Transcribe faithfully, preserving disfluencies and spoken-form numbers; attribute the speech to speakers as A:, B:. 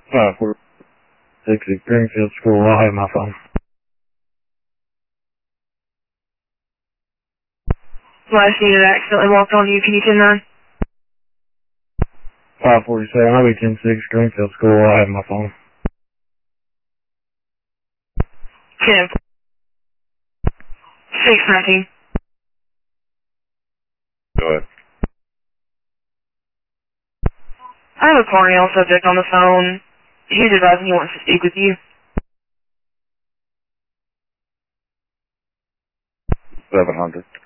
A: five four sixty Greenfield School. I'll have my phone.
B: Last unit accidentally walked on you. Can you ten nine?
A: five forty-seven, I'll be ten six Greenfield School. I'll have my phone.
B: ten. six nineteen.
A: Go ahead.
B: I have a Cornell subject on the phone. He's advising he wants to speak with you.
A: seven hundred.